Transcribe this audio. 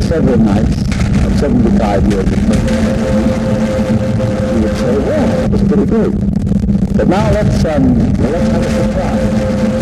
several nights of 75 years of prison, you would say, well, it was pretty good. But now let's have a surprise.